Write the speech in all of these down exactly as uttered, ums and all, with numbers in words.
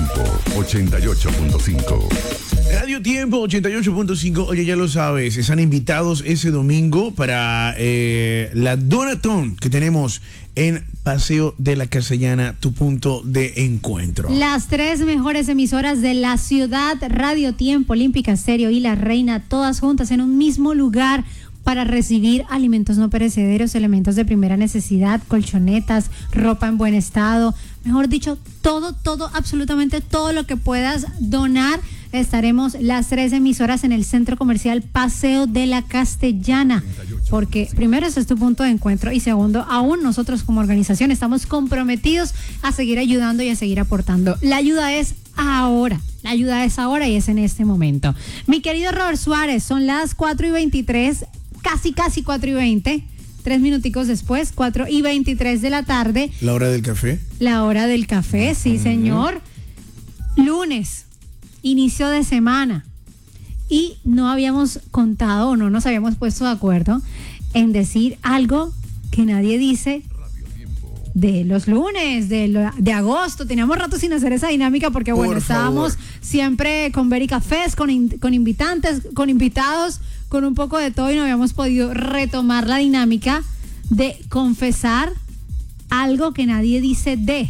Tiempo ochenta y ocho punto cinco. Radio Tiempo ochenta y ocho punto cinco. Oye, ya lo sabes, están invitados ese domingo para eh, la Donatón que tenemos en Paseo de la Castellana, tu punto de encuentro. Las tres mejores emisoras de la ciudad, Radio Tiempo, Olímpica Estéreo y La Reina, todas juntas en un mismo lugar para recibir alimentos no perecederos, elementos de primera necesidad, colchonetas, ropa en buen estado, mejor dicho, todo, todo, absolutamente todo lo que puedas donar. Estaremos las tres emisoras en el Centro Comercial Paseo de la Castellana, porque primero ese es tu punto de encuentro y segundo, aún nosotros como organización estamos comprometidos a seguir ayudando y a seguir aportando. La ayuda es ahora, la ayuda es ahora y es en este momento. Mi querido Robert Suárez, son las cuatro y veintitrés, casi casi cuatro y veinte, tres minuticos después, cuatro y veintitrés de la tarde. ¿La hora del café? La hora del café, sí señor. Lunes, inicio de semana, y no habíamos contado o no nos habíamos puesto de acuerdo en decir algo que nadie dice de los lunes, de, lo, de agosto. Teníamos rato sin hacer esa dinámica porque Por bueno, estábamos favor. siempre con Very Cafés, con, in, con invitantes, con invitados, con un poco de todo y no habíamos podido retomar la dinámica de confesar algo que nadie dice de.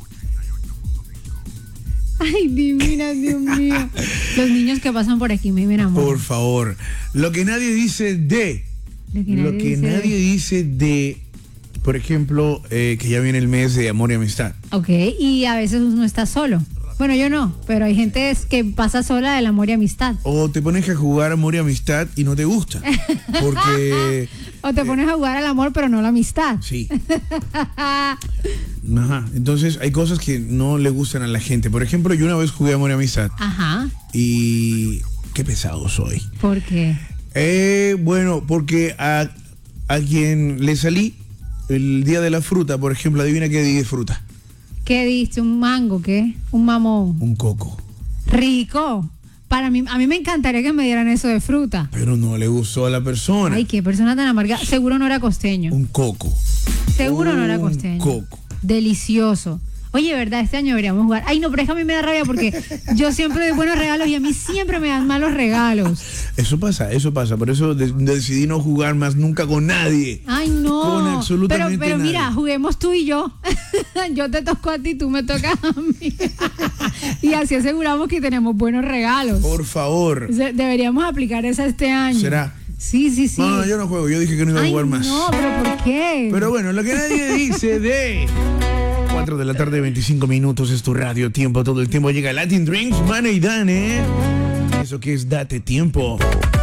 Ay, divina, Dios mío. Los niños que pasan por aquí me enamoran. Por favor. Lo que nadie dice de. Lo que nadie, Lo que dice, nadie de. dice de. Por ejemplo, eh, que ya viene el mes de amor y amistad. Ok, y a veces uno está solo. Bueno, yo no, pero hay gente es que pasa sola del amor y amistad. O te pones a jugar amor y amistad y no te gusta. Porque. O te pones a jugar al amor, pero no a la amistad. Sí. Ajá. Entonces hay cosas que no le gustan a la gente. Por ejemplo, yo una vez jugué amor y amistad. Ajá. Y qué pesado soy. ¿Por qué? Eh, bueno, porque a, a quien le salí el día de la fruta, por ejemplo, adivina qué di de fruta. ¿Qué diste? ¿Un mango? ¿Qué? ¿Un mamón? Un coco. Rico. Para mí, a mí me encantaría que me dieran eso de fruta. Pero no le gustó a la persona. Ay, qué persona tan amarga. Seguro no era costeño. Un coco. Seguro no era Un costeño. coco. Delicioso. Oye, ¿verdad? Este año deberíamos jugar. Ay, no, pero es que a mí me da rabia porque yo siempre doy buenos regalos y a mí siempre me dan malos regalos. Eso pasa, eso pasa. Por eso de- decidí no jugar más nunca con nadie. Ay, no. Con absolutamente Pero, pero nadie. mira, juguemos tú y yo. Yo te toco a ti, tú me tocas a mí. Y así aseguramos que tenemos buenos regalos. Por favor. Se- Deberíamos aplicar esa este año. ¿Será? Sí, sí, sí. No, no, yo no juego. Yo dije que no iba a Ay, jugar más. no, pero ¿por qué? Pero bueno, lo que nadie dice de cuatro de la tarde, veinticinco minutos, es tu radio tiempo. Todo el tiempo llega Latin Drinks, Mana y Dan, ¿eh? Eso que es date tiempo.